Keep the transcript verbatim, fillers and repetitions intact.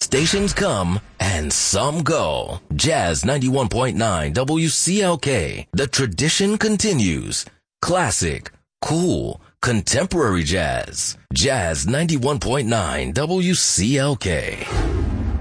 Stations come and some go. Jazz ninety-one point nine W C L K. The tradition continues. Classic, cool, contemporary jazz. Jazz ninety-one point nine W C L K.